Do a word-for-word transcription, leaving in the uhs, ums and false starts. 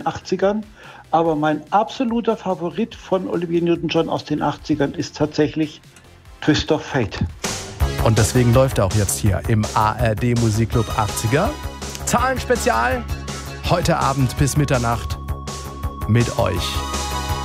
achtzigern. Aber mein absoluter Favorit von Olivia Newton-John aus den achtzigern ist tatsächlich Twist of Fate. Und deswegen läuft er auch jetzt hier im A R D Musikclub achtziger. Zahlenspezial, heute Abend bis Mitternacht mit euch.